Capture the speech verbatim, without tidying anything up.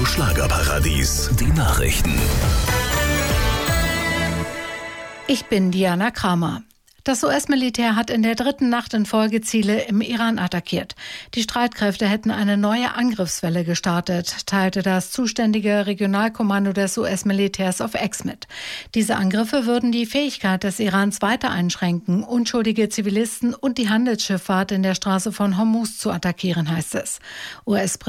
Schlagerparadies, die Nachrichten. Ich bin Diana Kramer. Das U S-Militär hat in der dritten Nacht in Folge Ziele im Iran attackiert. Die Streitkräfte hätten eine neue Angriffswelle gestartet, teilte das zuständige Regionalkommando des U S-Militärs auf X mit. Diese Angriffe würden die Fähigkeit des Irans weiter einschränken, unschuldige Zivilisten und die Handelsschifffahrt in der Straße von Hormuz zu attackieren, heißt es. U S